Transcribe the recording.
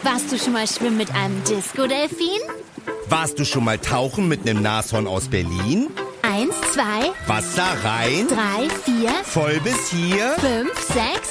Warst du schon mal schwimmen mit einem Disco-Delfin? Warst du schon mal tauchen mit einem Nashorn aus Berlin? 1, 2, Wasser rein, 3, 4, voll bis hier. 5, 6.